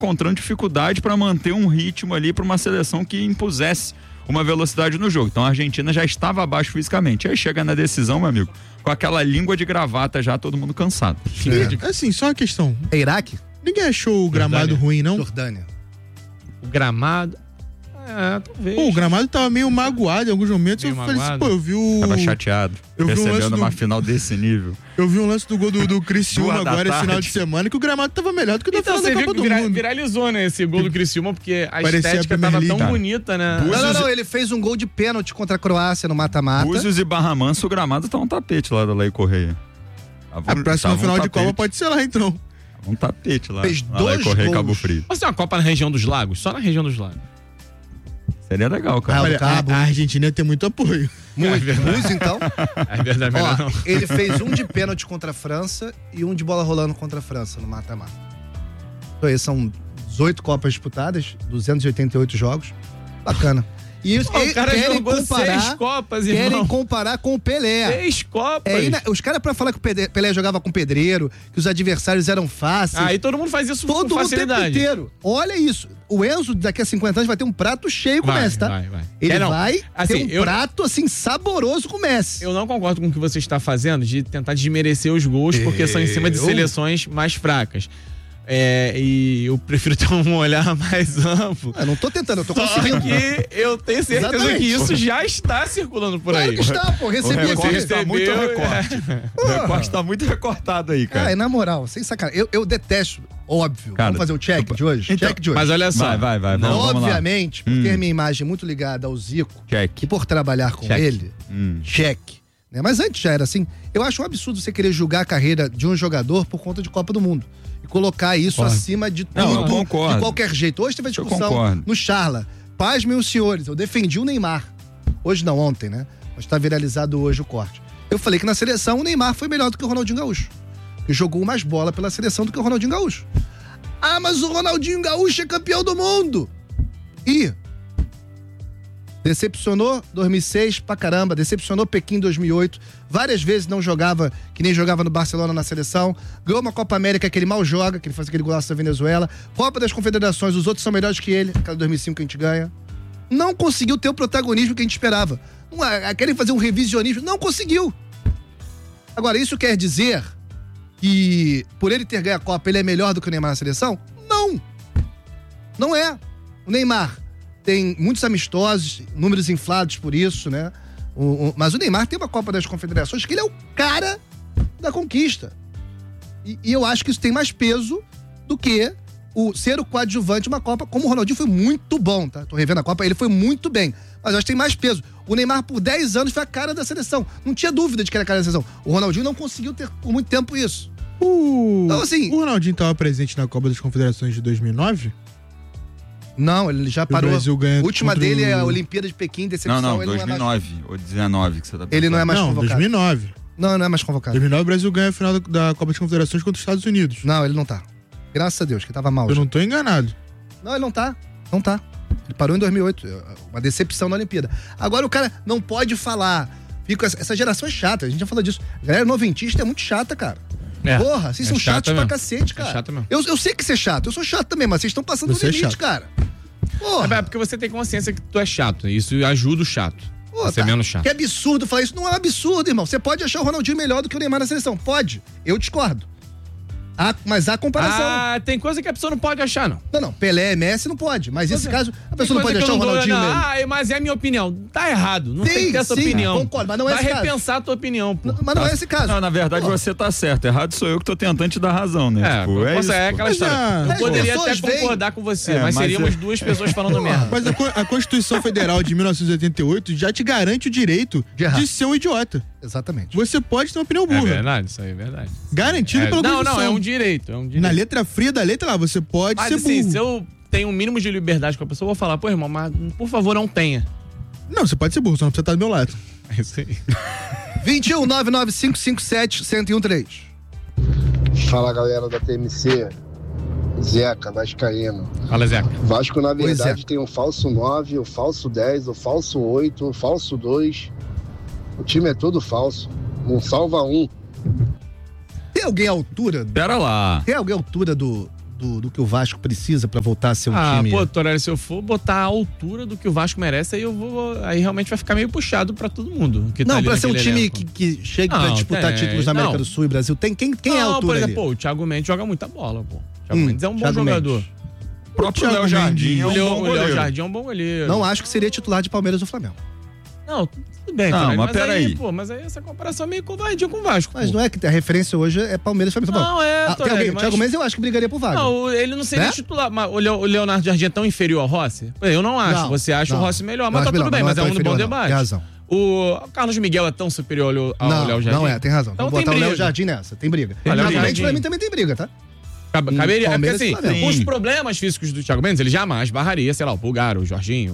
encontrando dificuldade para manter um ritmo ali para uma seleção que impusesse uma velocidade no jogo. Então a Argentina já estava abaixo fisicamente. Aí chega na decisão, meu amigo, com aquela língua de gravata já, todo mundo cansado. Assim, só uma questão. É Iraque? Ninguém achou o gramado ruim, não? Jordânia. O gramado... talvez. Pô, o gramado tava meio magoado em alguns momentos. Meio eu falei assim, magoado. pô, eu vi o... Tava chateado, recebendo uma do... final desse nível. Eu vi um lance do gol do Criciúma agora, esse tarde. final de semana, que o gramado tava melhor do que o da Então final da você Copa viu do que Mundo. viralizou, né, esse gol do Criciúma, porque a Parecia estética a Premier tava tão League. bonita, né? Não, ele fez um gol de pênalti contra a Croácia no mata-mata. Búzios e Barra Mansa, o gramado tá um tapete lá da Lei Correia. A próxima final de Copa pode ser lá, então. Um tapete lá. Fez na Lei 2 Correia e gols. Cabo Frio. Você tem uma Copa na região dos lagos? Só na região dos lagos. Seria legal, cara. Olha, Cabo. a Argentina tem muito apoio. Muito. Então. É verdade, melhor Ó, não. ele fez um de pênalti contra a França e um de bola rolando contra a França no mata-mata. Então, esses são 18 Copas disputadas, 288 jogos. Bacana. E Pô, o cara jogou 6 Copas, irmão. Querem comparar com o Pelé. 6 Copas. Os caras, pra falar que o Pelé jogava com pedreiro, que os adversários eram fáceis. Aí todo mundo faz isso todo com o tempo facilidade. inteiro. Olha isso. O Enzo, daqui a 50 anos, vai ter um prato cheio com o Messi, tá? Vai. Ele vai assim, ter um prato, assim, saboroso com o Messi. Eu não concordo com o que você está fazendo de tentar desmerecer os gols, porque são em cima de seleções mais fracas. E eu prefiro ter um olhar mais amplo. Eu não tô tentando, eu tô Só conseguindo. que eu tenho certeza Exatamente. que isso já está circulando por Claro aí. que está, pô. Recebi O recorte aqui. tá muito recorte. O recorte tá muito recortado aí, cara. Na moral, sem sacanagem. Eu detesto, óbvio. Cara, Vamos fazer o check de hoje? então, Check de hoje. Mas olha só. Vai. Vamos lá. Obviamente, por ter minha imagem muito ligada ao Zico Check. e por trabalhar com Check. ele, check. Né? Mas antes já era assim. Eu acho um absurdo você querer julgar a carreira de um jogador por conta de Copa do Mundo. E colocar isso acima de tudo, Não, eu concordo. de qualquer jeito. Hoje teve a discussão concordo. no Charla. Pasmem os senhores, eu defendi o Neymar. Hoje não, ontem, né? Mas tá viralizado hoje o corte. Eu falei que na seleção o Neymar foi melhor do que o Ronaldinho Gaúcho. Que jogou mais bola pela seleção do que o Ronaldinho Gaúcho. Ah, mas o Ronaldinho Gaúcho é campeão do mundo! E decepcionou 2006 pra caramba, decepcionou Pequim 2008, várias vezes não jogava, que nem jogava no Barcelona na seleção, ganhou uma Copa América que ele mal joga, que ele faz aquele golaço da Venezuela, Copa das Confederações, os outros são melhores que ele, aquela 2005 que a gente ganha. Não conseguiu ter o protagonismo que a gente esperava. Querem fazer um revisionismo, não conseguiu. Agora, isso quer dizer que por ele ter ganho a Copa, ele é melhor do que o Neymar na seleção? Não! Não é. O Neymar tem muitos amistosos, números inflados por isso, né? Mas o Neymar tem uma Copa das Confederações que ele é o cara da conquista. E eu acho que isso tem mais peso do que ser o coadjuvante de uma Copa, como o Ronaldinho foi muito bom, tá? Tô revendo a Copa, ele foi muito bem. Mas eu acho que tem mais peso. O Neymar, por 10 anos, foi a cara da seleção. Não tinha dúvida de que era a cara da seleção. O Ronaldinho não conseguiu ter por muito tempo isso. Então, assim, O Ronaldinho estava presente na Copa das Confederações de 2009? não, ele já parou. O Brasil ganha A última contra dele é a o- Olimpíada de Pequim, decepção. Não, ele 2009 ou 19 que você tá pensando. Ele não é mais Não, convocado. 2009. Não é mais convocado. 2009 o Brasil ganha a final da Copa das Confederações contra os Estados Unidos. Não, ele não tá. Graças a Deus, que tava mal. Eu já. não tô enganado. Não, ele não tá. Não tá. Ele parou em 2008. Uma decepção na Olimpíada. Agora o cara não pode falar. Essa geração é chata, a gente já falou disso. A galera noventista é muito chata, cara. Porra, vocês são chatos pra cacete, cara. É chato mesmo. Eu sei que você é chato, eu sou chato também, mas vocês estão passando Você do é limite, chato. cara. Porra. É porque você tem consciência que tu é chato. Isso ajuda o chato. Pô, Você é menos chato. Que absurdo falar isso. Não é um absurdo, irmão. Você pode achar o Ronaldinho melhor do que o Neymar na seleção. Pode. Eu discordo. Mas há comparação. Tem coisa que a pessoa não pode achar, não. Não. Pelé, Messi não pode. Mas nesse caso, a pessoa não Tem pode coisa achar o que eu Ronaldinho não dou, melhor. mas é a minha opinião. Tá errado. Não tem que ter essa opinião. Concordo, mas não é Vai esse caso. repensar a tua opinião, pô. Mas não é esse caso. Não, na verdade Pô. você tá certo. Errado sou eu que tô tentando te dar razão, né? Tipo, isso, é pô. aquela Mas história. Eu poderia pessoas até veem- concordar com você, É, mas mas seríamos é- duas pessoas falando merda. Mas a Constituição Federal de 1988 já te garante o direito De errar. de ser um idiota. Exatamente. Você pode ter uma opinião É burra. verdade, isso aí é verdade. Garantido pela Não, Constituição. é um direito. Na letra fria da letra lá, você pode Mas ser assim, burro. se eu tenho um mínimo de liberdade com a pessoa, eu vou falar, pô, irmão, mas por favor, não tenha. Não, você pode ser burro, só não precisa estar do meu lado. É isso aí. 21 99557 1013. Fala galera da TMC, Zeca, vascaíno. Fala, Zeca. Vasco na Pois verdade tem o falso 9, o falso 10, o falso 8, o falso 2. O time é todo falso, não salva um. Tem alguém à altura? Pera lá. Tem alguém à altura do do que o Vasco precisa pra voltar a ser um time? Pô, Torelli, se eu for botar a altura do que o Vasco merece, aí realmente vai ficar meio puxado pra todo mundo. Que tá Não, pra ser um time elenco. que chegue pra disputar títulos na América do Sul e Brasil. Quem é a altura por ali? exemplo, o Thiago Mendes joga muita bola, pô. O Thiago Mendes é um bom jogador. Mendes. O próprio Léo Jardim é um bom O Léo goleiro. Jardim é um bom goleiro. Não acho que seria titular de Palmeiras ou Flamengo. Não, tudo bem, Não, Torelli, mas peraí. Mas aí essa comparação é meio covardia com o Vasco. Mas pô. não é que a referência hoje é Palmeiras e Flamengo. Tá bom. Não, é, Tem Torelli, alguém, mas... Thiago Mendes eu acho que brigaria por vaga. Não, ele não seria Né? titular. Mas o Leonardo Jardim é tão inferior ao Rossi? Eu não acho. Não, Você acha não. o Rossi melhor, Eu mas acho tá tudo melhor, bem, não mas é é tão um bom inferior, não. debate. Tem razão. O Carlos Miguel é tão superior ao Léo Jardim? Não é, tem razão. Então Vamos tem botar o Léo briga. Jardim nessa, tem briga. Tem Thiago briga. Mendes pra mim também tem briga, tá? Caberia, é porque Palmeiras e assim, Flamengo. os Sim. problemas físicos do Thiago Mendes, ele jamais barraria, sei lá, o Pulgar, o Jorginho,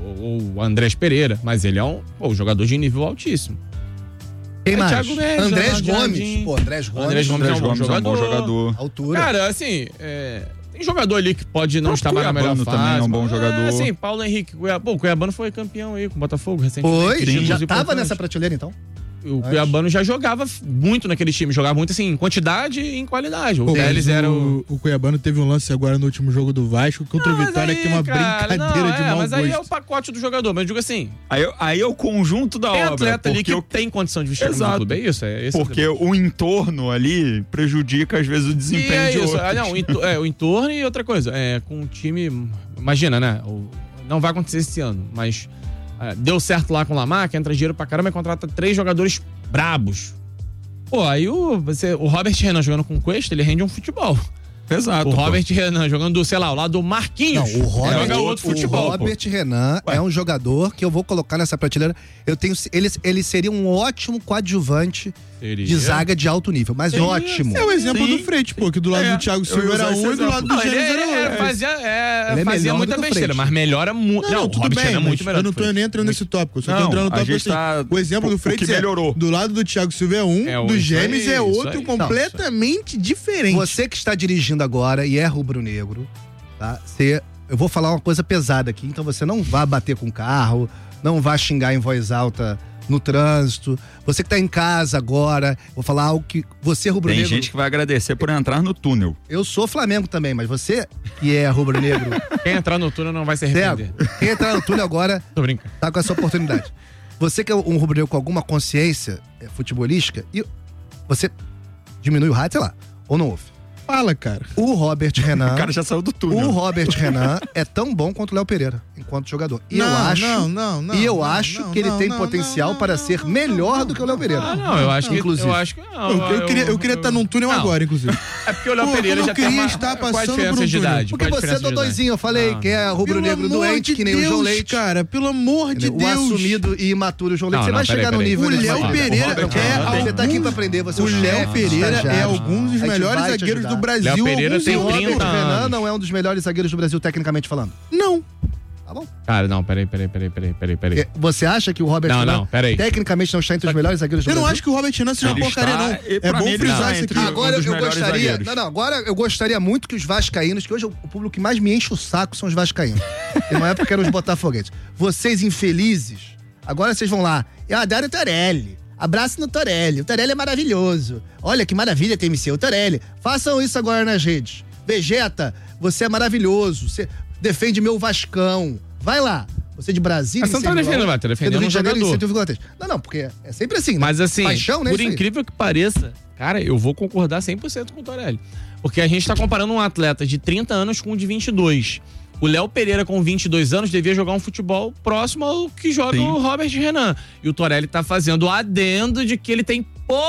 o Andrés Pereira, mas ele é um jogador de nível altíssimo. Quem mais? Thiago Mendes, Andrés Leonardo Gomes. Jardim. Pô, Andrés Gomes. Andrés Gomes é um bom jogador. Altura. Cara, assim, tem jogador ali que pode não estar mais na melhor Cuiabano fase. também é um bom jogador. Sim, Paulo Henrique. o Cuiabano foi campeão aí com o Botafogo recentemente. Foi, Títulos já tava importantes. nessa prateleira então. O Cuiabano já jogava muito naquele time, jogava muito assim, em quantidade e em qualidade. O Pô, Teles mas era o. o Cuiabano teve um lance agora no último jogo do Vasco contra o Mas Vitória, aí, que é uma cara, brincadeira de mau mas gosto. aí é o pacote do jogador, mas eu digo assim, Aí é o conjunto da tem obra. atleta ali porque que tem condição de vestir a camisa do Exato. clube, é isso? Porque o entorno ali prejudica, às vezes, o E desempenho é de isso. outros. O entorno e outra coisa. Com um time. Imagina, né? Não vai acontecer esse ano, mas deu certo lá com o Lamar, que entra dinheiro pra caramba e contrata 3 jogadores brabos. Pô, aí o Robert Renan jogando com o Cuesta, ele rende um futebol. Exato. O pô. Robert Renan jogando, sei lá, ao lado do Marquinhos. Não, o Robert, joga outro futebol. O Robert Renan é um jogador que eu vou colocar nessa prateleira. Ele seria um ótimo coadjuvante de zaga de alto nível, mas Seria. ótimo. É o exemplo Sim. do Frete, pô, que do lado do Thiago Silva era um e do lado do Não, Gênesis era outro. Ele é fazia melhor muita do que o besteira, Freixo. mas melhora muito. Não, o tudo Robert bem, Renan é mas muito melhor eu não do tô que o nem entrando nesse tópico, eu só tô Não, entrando no a tópico gente assim. tá- O exemplo do o Freitas que melhorou. do lado do Thiago Silva é um, É um, do isso Gêmeos aí, é isso outro, aí. completamente diferente. Você que está dirigindo agora e é rubro-negro, tá? Eu vou falar uma coisa pesada aqui, então você não vá bater com o carro, não vá xingar em voz alta no trânsito. Você que tá em casa agora, vou falar algo que você Tem rubro-negro. gente que vai agradecer por entrar no túnel. Eu sou Flamengo também, mas você que é rubro-negro, Quem entrar no túnel não vai se arrepender. Cego, quem entrar no túnel agora Tô brincando. tá com essa oportunidade. Você que é um rubro-negro com alguma consciência futebolística, e você diminui o rádio, sei lá, ou não ouve. Fala, cara. O Robert Renan. O cara já saiu do túnel. O Robert Renan é tão bom quanto o Léo Pereira, enquanto jogador. E eu acho que ele tem potencial para ser melhor do que o Léo Pereira. Eu acho que. Inclusive. Eu acho que não. Eu queria estar num túnel Não. agora, inclusive. É porque o Léo Pô, Pereira eu já tem queria uma. estar Qual a passando diferença por um de túnel. idade? Porque Qual a você é diferença de idade? dodóizinho, eu falei que é rubro-negro doente, que nem o João Leite. cara, pelo amor de O Deus. assumido e imaturo João Leite. Não, Você não, vai chegar no peraí. nível O desse Léo cara. Pereira Robert é Renan Você tá aqui pra aprender, você é O o Léo chefe, Pereira é estagiário. alguns dos A gente melhores vai te zagueiros ajudar. do Brasil. Léo Pereira alguns tem O anos. 30 Robert Renan anos. não é um dos melhores zagueiros do Brasil, tecnicamente falando. Não. Tá bom? Cara, não, peraí. Você acha que o Robert Não, Renan não, peraí. tecnicamente não está entre os melhores zagueiros do Eu não Brasil? acho que o Robert Renan seja uma Ele porcaria, está, não. e É pra bom mim ele frisar está isso entre aqui. Agora dos eu melhores gostaria. zagueiros. Agora eu gostaria muito que os vascaínos, que hoje o público que mais me enche o saco são os vascaínos. Tem uma época que eram os botafoguenses. Vocês infelizes, agora vocês vão lá. Eu adoro o Torelli. Abraço no Torelli. O Torelli é maravilhoso. Olha que maravilha tem o Torelli. Façam isso agora nas redes. Vegeta, você é maravilhoso. Você defende meu Vascão. Vai lá. Você de Brasília. Mas você não tá defendendo, vai, tá defendendo do Rio um de Janeiro, jogador. 101,3. Não, porque é sempre assim, né? Mas assim, Paixão, né? por Isso aí. incrível que pareça, cara, eu vou concordar 100% com o Torelli. Porque a gente tá comparando um atleta de 30 anos com um de 22. O Léo Pereira, com 22 anos, devia jogar um futebol próximo ao que joga Sim. o Robert Renan. E o Torelli tá fazendo o adendo de que ele tem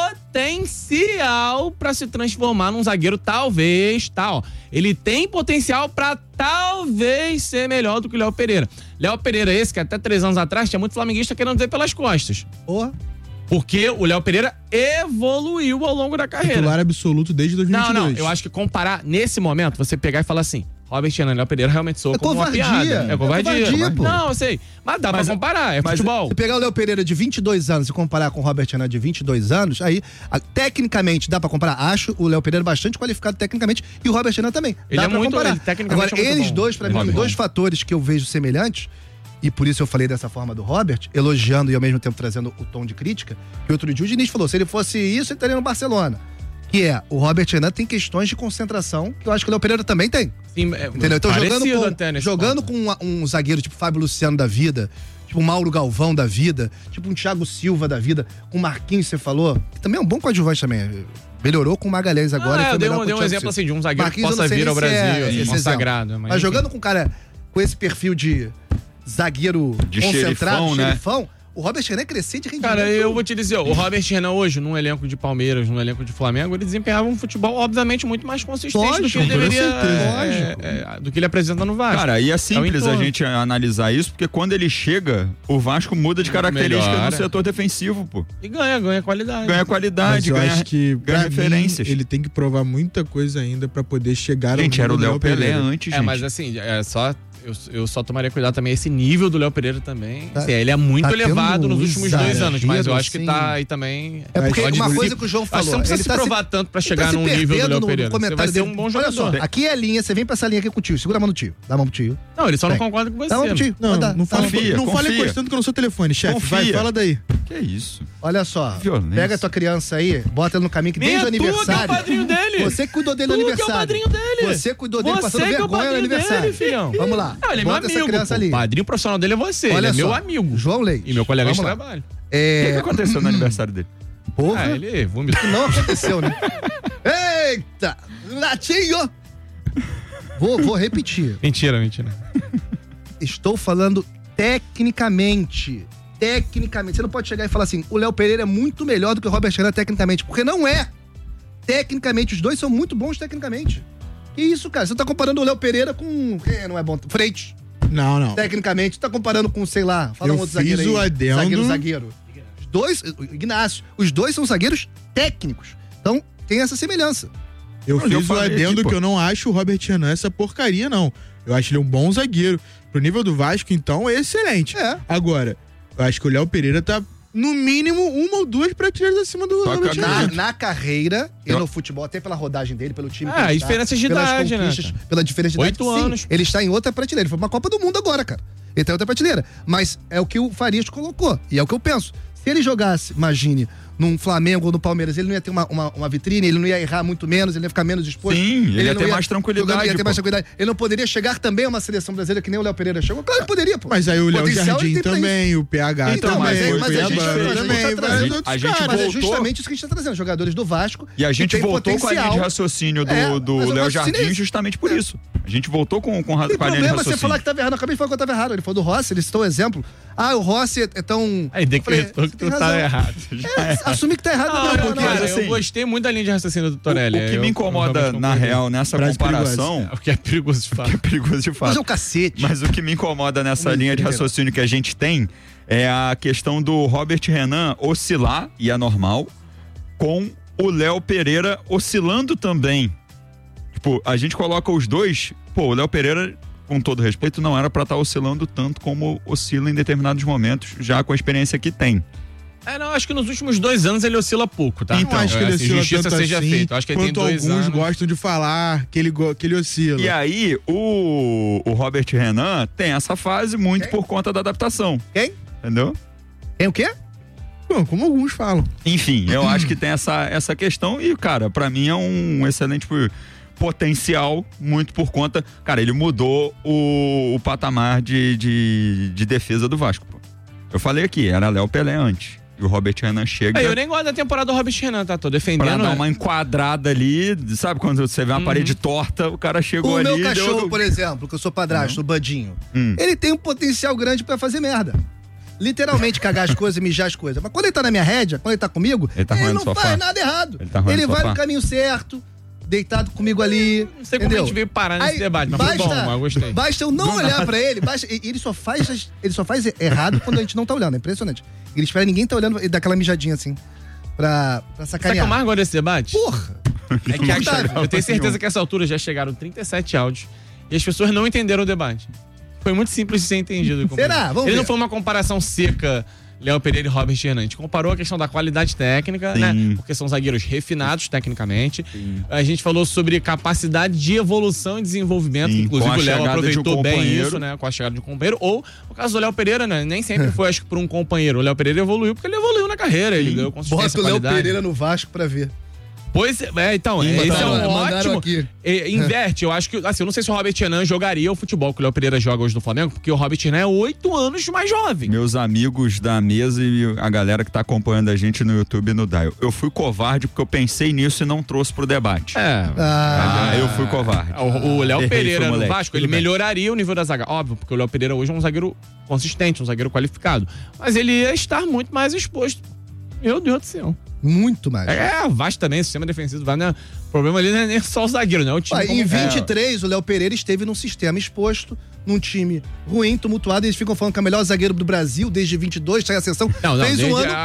potencial pra se transformar num zagueiro, talvez, tal. Ele tem potencial pra talvez ser melhor do que o Léo Pereira. Léo Pereira esse, que até 3 anos atrás tinha muito flamenguista querendo dizer pelas costas. Porra. Porque o Léo Pereira evoluiu ao longo da carreira. Titular absoluto desde 2022. Não, eu acho que comparar nesse momento, você pegar e falar assim, Robert Renan e Léo Pereira realmente soa É como covardia. uma piada. É covardia, pô. Não, eu sei. Mas dá pra comparar, é futebol. Se pegar o Léo Pereira de 22 anos e comparar com o Robert Renan de 22 anos, aí, tecnicamente, dá pra comparar. Acho o Léo Pereira bastante qualificado tecnicamente e o Robert Renan também. Ele dá é pra muito- comparar. ele tecnicamente Agora, é muito eles bom. dois, pra Ele mim, é muito dois bom. fatores que eu vejo semelhantes, e por isso eu falei dessa forma do Robert, elogiando e ao mesmo tempo trazendo o tom de crítica, que outro dia o Diniz falou, se ele fosse isso, ele estaria no Barcelona. Que é, o Robert Renan tem questões de concentração, que eu acho que o Léo Pereira também tem. Sim, Entendeu? Então, jogando com um zagueiro tipo Fábio Luciano da vida, tipo um Mauro Galvão da vida, tipo um Thiago Silva da vida, com o Marquinhos, você falou, que também é um bom coadjuvante também. Melhorou com o Magalhães agora. Eu dei um exemplo assim de um zagueiro que possa vir ao Brasil, consagrado. Mas jogando com um cara com esse perfil de zagueiro de concentrado, xerifão, né? O Robert Renan crescente de rendimento. Cara, eu vou te dizer, o Robert Renan hoje, num elenco de Palmeiras, num elenco de Flamengo, ele desempenhava um futebol, obviamente, muito mais consistente do que ele deveria. Do que ele apresenta no Vasco. Cara, e é simples a gente analisar isso, porque quando ele chega, o Vasco muda de característica no setor defensivo, pô. E ganha qualidade. Ganha qualidade, Mas eu acho que, ganha referências. Ele tem que provar muita coisa ainda pra poder chegar ao Gente, era o Léo Pelé antes, gente. Mas assim, eu só tomaria cuidado também, esse nível do Léo Pereira também. Assim, ele é muito elevado nos últimos 2 anos, mas eu acho que tá aí também. É porque uma coisa que o João falou. Você não precisa se provar tanto pra chegar num nível do Léo Pereira. Você vai ser um bom jogador. Olha só, aqui é a linha, você vem pra essa linha aqui com o tio, segura a mão no tio, dá a mão pro tio. Não, ele só não concorda com você. Dá a mão pro tio. Não fala encostando que eu não sou telefone, chefe. Vai, fala daí. Que isso? Olha só, violência. Pega a tua criança aí, bota ele no caminho que desde o aniversário. Tu que é o padrinho dele. Você que cuidou dele no aniversário. Tu que é o padrinho dele. Você cuidou dele passando vergonha no aniversário. Filhão. Vamos lá. Não, ele é meu amigo. Ali. O padrinho profissional dele é você. Olha, ele é meu amigo. João Leite. E meu colega de trabalho. O que aconteceu no aniversário dele? Porra. Ele vomitou. Não aconteceu, né? Eita! Latinho! Vou repetir. Mentira. Estou falando tecnicamente. Tecnicamente. Você não pode chegar e falar assim, o Léo Pereira é muito melhor do que o Robert Renan tecnicamente, porque não é. Tecnicamente, os dois são muito bons tecnicamente. Que isso, cara? Você tá comparando o Léo Pereira com... Quem não é bom? Freitas. Não. Tecnicamente, tá comparando com, sei lá, fala um outro zagueiro aí. Zagueiro. Os dois, Ignacio, os dois são zagueiros técnicos. Então, tem essa semelhança. Eu fiz o adendo que eu não acho o Robert Renan essa porcaria, não. Eu acho ele um bom zagueiro. Pro nível do Vasco, então, é excelente. Agora, eu acho que o Léo Pereira tá, no mínimo, 1 ou 2 prateleiras acima do Robert Renan. Na carreira e no futebol, até pela rodagem dele, pelo time que ele a diferença de idade, né? Pela diferença de idade. 8 anos. Ele está em outra prateleira. Ele foi pra uma Copa do Mundo agora, cara. Ele tá em outra prateleira. Mas é o que o Farias colocou. E é o que eu penso. Se ele jogasse, imagine, num Flamengo ou no Palmeiras, ele não ia ter uma vitrine, ele não ia errar muito menos, ele ia ficar menos exposto. Sim, ele ia ter mais tranquilidade. Ele não poderia chegar também a uma seleção brasileira que nem o Léo Pereira chegou. Claro que poderia, pô. Mas aí o Léo Jardim também, o PH então, também, mas a gente voltou. Mas é justamente isso que a gente tá trazendo, jogadores do Vasco. E a gente voltou com a linha de raciocínio do Léo Jardim justamente por isso. A gente voltou com a linha de raciocínio. Tem problema você falar que tava errado. Eu acabei de falar que eu tava errado. Ele falou do Rossi, ele citou o exemplo. O Rossi é tão... Aí decretou que tu tá errado. Assumir que tá errado. Eu gostei muito da linha de raciocínio do Torelli. O que me incomoda, na real, nessa comparação... O que é perigoso de fato. Mas é um cacete. Mas o que me incomoda nessa linha de raciocínio que a gente tem é a questão do Robert Renan oscilar, e é normal, com o Léo Pereira oscilando também. Tipo, a gente coloca os dois... Pô, o Léo Pereira, com todo respeito, não era pra estar oscilando tanto como oscila em determinados momentos, já com a experiência que tem. Não, acho que nos últimos 2 anos ele oscila pouco, tá? Então, acho que ele oscila justiça tanto seja assim, feita. Acho que ele tem 2 anos. Alguns gostam de falar que ele oscila. E aí, o Robert Renan tem essa fase muito por conta da adaptação. Quem? Entendeu? Quem o quê? Bom, como alguns falam. Enfim, eu acho que tem essa questão e, cara, pra mim é um excelente potencial, muito por conta... Cara, ele mudou o patamar de defesa do Vasco, pô. Eu falei aqui, era Léo Pelé antes. E o Robert Renan chega... Eu nem gosto da temporada do Robert Renan, tá? Tô defendendo. Pra dar uma enquadrada ali, sabe quando você vê uma parede torta, o cara chegou ali... O meu cachorro, por exemplo, que eu sou padrasto, o Bandinho, ele tem um potencial grande pra fazer merda. Literalmente cagar as coisas e mijar as coisas. Mas quando ele tá na minha rédea, quando ele tá comigo, ele não faz nada errado. Ele vai no caminho certo, deitado comigo ali. Não sei como a gente veio parar nesse debate, mas foi bom, mas eu gostei. Basta eu não olhar pra ele, ele só faz errado quando a gente não tá olhando, é impressionante. Ele espera ninguém tá olhando e dá aquela mijadinha assim, pra sacanear. Sabe o que eu mais gosto desse debate? Porra! É que eu tenho certeza que essa altura já chegaram 37 áudios e as pessoas não entenderam o debate. Foi muito simples de ser entendido. Será? Vamos ver. Não foi uma comparação seca, Léo Pereira e Robert Renan. A gente comparou a questão da qualidade técnica, né? Porque são zagueiros refinados tecnicamente. Sim. A gente falou sobre capacidade de evolução e desenvolvimento, que inclusive o Léo aproveitou bem isso, né? Com a chegada de um companheiro. Ou, no caso do Léo Pereira, né? Nem sempre foi, acho que, por um companheiro. O Léo Pereira evoluiu porque ele evoluiu na carreira, ele ganhou consistência, qualidade. Bota o Léo Pereira no Vasco pra ver. Pois é, então, esse é um ótimo. Inverte, eu acho que, assim, eu não sei se o Robert Renan jogaria o futebol que o Léo Pereira joga hoje no Flamengo, porque o Robert Renan é 8 anos mais jovem. Meus amigos da mesa e a galera que tá acompanhando a gente no YouTube e no Dial. Eu fui covarde porque eu pensei nisso e não trouxe pro debate. Eu fui covarde. O Léo Pereira no Vasco, ele melhoraria o nível da zaga. Óbvio, porque o Léo Pereira hoje é um zagueiro consistente, um zagueiro qualificado. Mas ele ia estar muito mais exposto. Meu Deus do céu. Muito mais. O Vasco também, o sistema defensivo do Vasco, né? O problema ali não é nem só o zagueiro, não. O time em 23, o Léo Pereira esteve num sistema exposto, num time ruim, tumultuado, e eles ficam falando que é o melhor zagueiro do Brasil desde 22, sai a sessão. Ele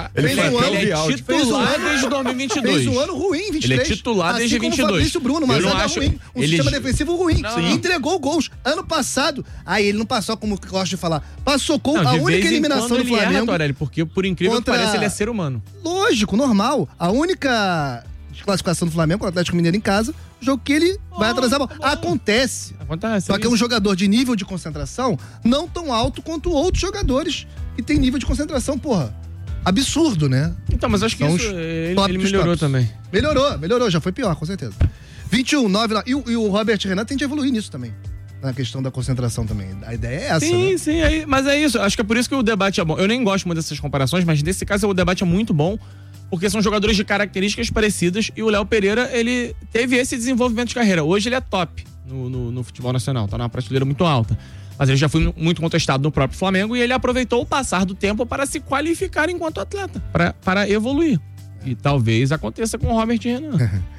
é titular desde 2022. Fez um ano ruim em 23. Ele é titular desde 22. Como o Fabrício Bruno, mas ruim. Sistema defensivo ruim. Entregou gols. Ano passado, ele não passou, como eu gosto de falar, passou com a única eliminação do Flamengo. Porque, por incrível que pareça, ele é ser humano. Lógico, normal. A única desclassificação do Flamengo com o Atlético Mineiro em casa, jogo que ele vai atrasar a bola. Acontece. Só que é um jogador de nível de concentração não tão alto quanto outros jogadores que tem nível de concentração, absurdo, né? Então, mas acho que isso ele melhorou também. Melhorou, já foi pior, com certeza. 21-9, e o Robert Renan tem de evoluir nisso também. Na questão da concentração também. A ideia é essa, né? Sim, mas é isso. Acho que é por isso que o debate é bom. Eu nem gosto muito dessas comparações, mas nesse caso o debate é muito bom, porque são jogadores de características parecidas e o Léo Pereira, ele teve esse desenvolvimento de carreira. Hoje ele é top no futebol nacional, tá numa prateleira muito alta. Mas ele já foi muito contestado no próprio Flamengo e ele aproveitou o passar do tempo para se qualificar enquanto atleta, para evoluir. E talvez aconteça com o Robert Renan.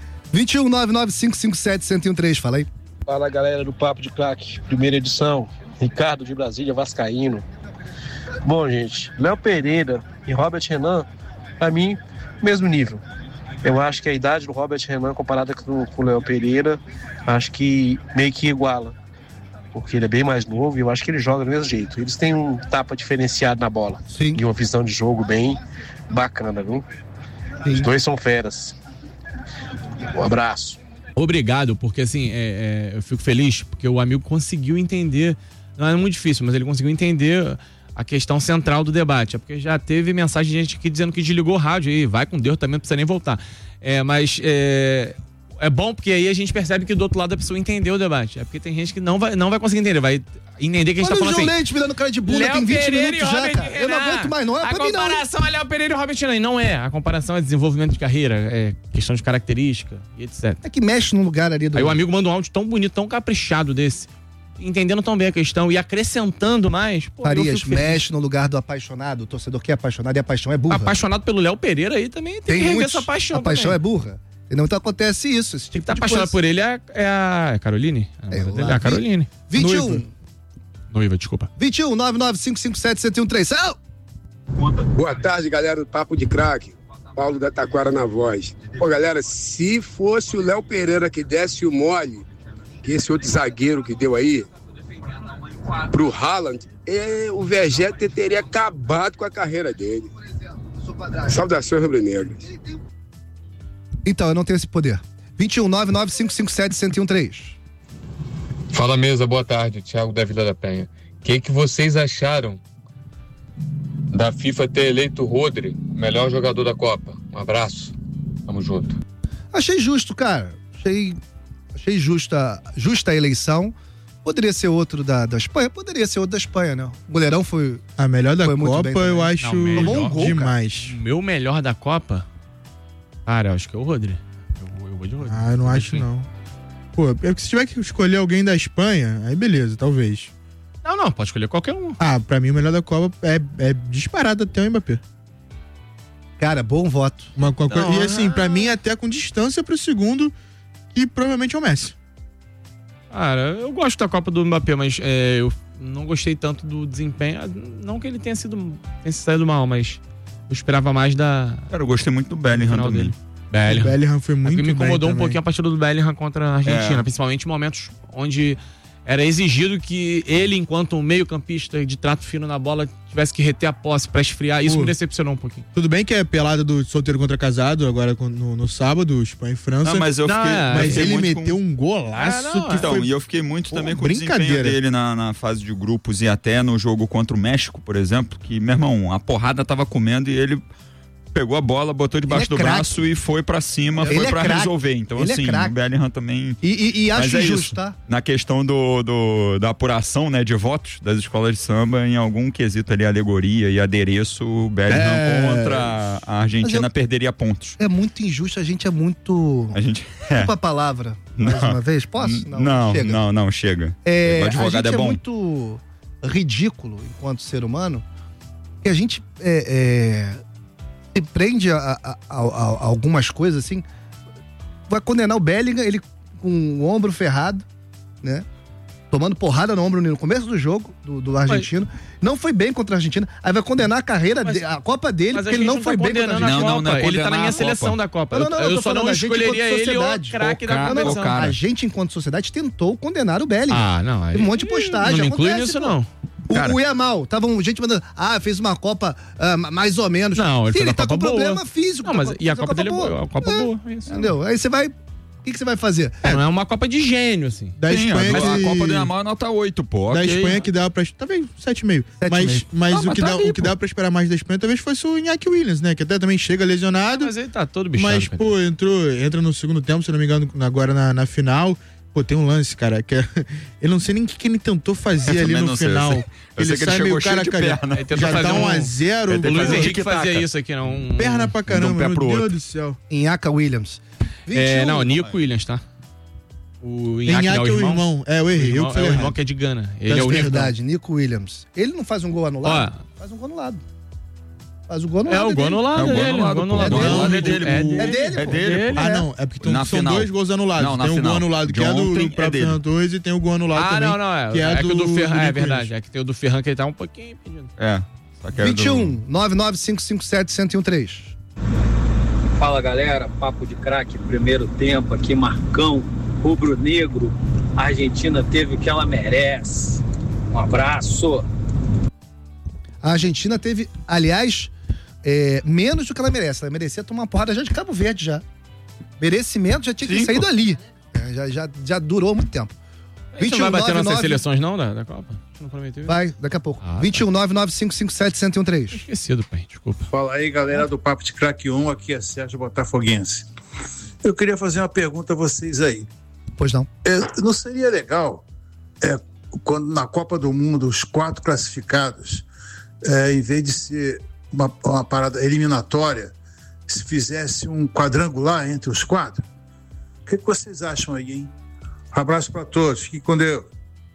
21-99557-1013, fala aí. Fala, galera do Papo de Craque, primeira edição. Ricardo de Brasília, vascaíno. Bom, gente, Léo Pereira e Robert Renan, pra mim, mesmo nível. Eu acho que a idade do Robert Renan comparada com o Léo Pereira, acho que meio que iguala. Porque ele é bem mais novo e eu acho que ele joga do mesmo jeito. Eles têm um tapa diferenciado na bola. Sim. E uma visão de jogo bem bacana, viu? Sim. Os dois são feras. Um abraço. Obrigado, porque assim, eu fico feliz porque o amigo conseguiu entender, não é muito difícil, mas ele conseguiu entender a questão central do debate, porque já teve mensagem de gente aqui dizendo que desligou o rádio aí, vai com Deus também, não precisa nem voltar. Mas é bom porque aí a gente percebe que do outro lado a pessoa entendeu o debate, porque tem gente que não vai conseguir entender, vai entender que a gente tá falando assim. Olha o João Leite me dando cara de bunda, tem 20 minutos já, cara. Eu não aguento mais, não é pra mim não. A comparação é Léo Pereira e Robert Renan, não é. A comparação é desenvolvimento de carreira, é questão de característica e etc. É que mexe num lugar ali do... Aí o amigo manda um áudio tão bonito, tão caprichado desse, entendendo tão bem a questão e acrescentando mais. Farias, mexe no lugar do apaixonado, o torcedor que é apaixonado e a paixão é burra. Apaixonado pelo Léo Pereira aí também tem que rever essa paixão. A paixão é burra. Então acontece isso. Esse tipo que tá apaixonado por ele é a Caroline? A Caroline. 21. Noiva, desculpa. 21-99557-1013. Boa tarde, galera do Papo de Craque. Paulo da Taquara na voz. Pô, galera, se fosse o Léo Pereira que desse o mole, que esse outro zagueiro que deu aí, pro Haaland, o Vegeta teria acabado com a carreira dele. Saudações rubro-negras. Então, eu não tenho esse poder. 21-99557-1013. Fala, mesa, boa tarde, Thiago da Vila da Penha. O que vocês acharam da FIFA ter eleito o Rodri, melhor jogador da Copa? Um abraço, tamo junto. Achei justo, cara. Achei justa a eleição. Poderia ser outro da Espanha? Poderia ser outro da Espanha, né? O goleirão foi... A melhor da Copa, eu acho demais. O meu melhor da Copa? Cara, eu acho que é o Rodri. Eu vou de Rodri. Eu não acho, não. Pô, é que se tiver que escolher alguém da Espanha, aí beleza, talvez. Não, pode escolher qualquer um. Pra mim o melhor da Copa é disparado até o Mbappé. Cara, bom voto. E assim, pra mim até com distância pro segundo, que provavelmente é o Messi. Cara, eu gosto da Copa do Mbappé, mas eu não gostei tanto do desempenho. Não que ele tenha saído mal, mas eu esperava mais da... Cara, eu gostei muito do Bellingham também. O Bellingham foi muito bem. Me incomodou um pouquinho a partida do Bellingham contra a Argentina, principalmente em momentos onde era exigido que ele, enquanto um meio-campista de trato fino na bola, tivesse que reter a posse pra esfriar. Isso me decepcionou um pouquinho. Tudo bem que é pelada do solteiro contra casado, agora no sábado, Espanha e França. Não, mas eu fiquei, mas ele meteu um golaço. E eu fiquei muito também com o desempenho dele na fase de grupos e até no jogo contra o México, por exemplo, que, meu irmão, a porrada tava comendo e ele pegou a bola, botou debaixo do braço e foi pra cima, foi pra resolver. Então, assim, o Bellingham também... E acho justo, isso, tá? Na questão da apuração, né, de votos das escolas de samba, em algum quesito ali, alegoria e adereço, o Bellingham contra a Argentina perderia pontos. É muito injusto, a gente é muito... Desculpa a palavra, mais uma vez, posso? Não, chega. O advogado a gente é bom. Muito ridículo enquanto ser humano, que a gente se prende a algumas coisas assim. Vai condenar o Bellingham, ele com o ombro ferrado, né? Tomando porrada no ombro no começo do jogo do argentino. Não foi bem contra a Argentina. Aí vai condenar a carreira, a Copa dele, porque ele não foi bem contra a Argentina. Não, ele tá na minha seleção da Copa. Eu só não escolheria ele o craque da competição. A gente, enquanto sociedade, tentou condenar o Bellingham. Tem um monte de postagem. Não inclui nisso, não. O Yamal, tava gente mandando, fez uma Copa mais ou menos. Não, ele tá com problema físico. Não, mas e a Copa dele é boa. A Copa boa. Entendeu? Aí você vai... O que você vai fazer? Não é uma Copa de gênio, assim. Da Espanha a Copa do Yamal é nota 8, pô. Da Espanha que dá pra... Talvez 7,5. Mas o que dá pra esperar mais da Espanha talvez fosse o Iñaki Williams, né? Que até também chega lesionado. Mas ele tá todo bichado. Mas, pô, entra no segundo tempo, se não me engano, agora na final. Pô, tem um lance, cara, que eu não sei nem o que ele tentou fazer ali no final. Ele sai meio cara, já tá 1-0. O Luiz Henrique fazia isso aqui, não. Perna pra caramba, meu Deus do céu. Iñaki Williams. Nico Williams, tá? O Iñaki é o irmão. Eu errei. O irmão que é de Gana. Ele é o verdade, Nico Williams. Ele não faz um gol anulado? Faz um gol anulado. Faz o gol anulado. O gol anulado. É dele. Não. É porque são 2 gols anulados. Tem um gol anulado que é do próprio Ferran Torres e tem o gol anulado também. Que é do Ferran. É verdade. É que tem o do Ferran que ele tá um pouquinho impedido. 21 99557 1013. Fala, galera, papo de craque, primeiro tempo aqui, Marcão, rubro-negro, a Argentina teve o que ela merece. Um abraço. A Argentina teve, aliás, menos do que ela merece. Ela merecia tomar uma porrada já de Cabo Verde já. Merecimento já tinha que ter saído ali. Já durou muito tempo. Você não vai bater nossas seleções não da Copa? Não prometeu? Vai, daqui a pouco. 21 99557 1013. Esquecido, pai, desculpa. Fala aí, galera do Papo de Craque 1, aqui é Sérgio Botafoguense. Eu queria fazer uma pergunta a vocês aí. Pois não. Não seria legal, quando na Copa do Mundo, os 4 classificados, em vez de ser uma parada eliminatória, se fizesse um quadrangular entre os 4? O que vocês acham aí, hein? Abraço pra todos, fiquem com Deus.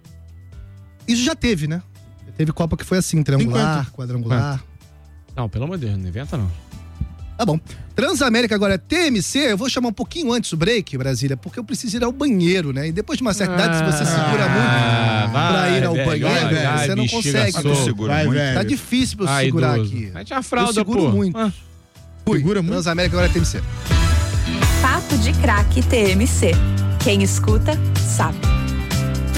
Isso já teve, né? Teve Copa que foi assim, triangular, quadrangular. Não, pelo amor de Deus, não inventa não. Tá bom. Transamérica agora, TMC, eu vou chamar um pouquinho antes o break, Brasília, porque eu preciso ir ao banheiro, né? E depois de uma certa idade, se você segura muito pra ir ao banheiro, você não consegue. Tá difícil pra eu segurar aqui. Mete a fralda, eu seguro muito. Segura muito. Transamérica agora é TMC. Papo de Craque TMC. Quem escuta, sabe.